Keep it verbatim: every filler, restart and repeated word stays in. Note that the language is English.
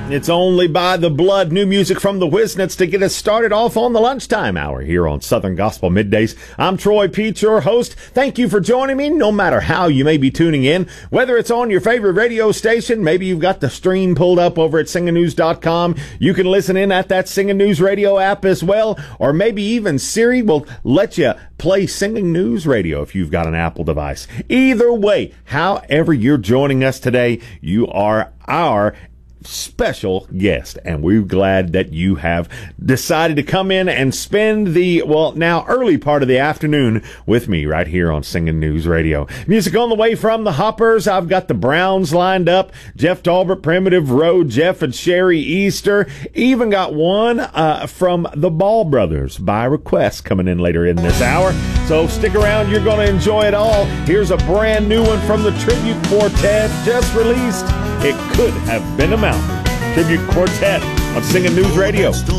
It's only by the blood. New music from the Wisnets to get us started off on the lunchtime hour here on Southern Gospel Middays. I'm Troy Peach, your host. Thank you for joining me, no matter how you may be tuning in, whether it's on your favorite radio station, maybe you've got the stream pulled up over at singing news dot com. You can listen in at that Singing News Radio app as well, or maybe even Siri will let you play Singing News Radio if you've got an Apple device. Either way, however you're joining us today, you are our special guest, and we're glad that you have decided to come in and spend the, well, now early part of the afternoon with me right here on Singing News Radio. Music on the way from the Hoppers. I've got the Browns lined up, Jeff Talbert, Primitive Road, Jeff and Sherry Easter. Even got one uh, from the Ball Brothers by request coming in later in this hour. So stick around, you're going to enjoy it all. Here's a brand new one from the Tribute Quartet, just released. It Could Have Been a Mountain. Tribute Quartet on Singing News Radio.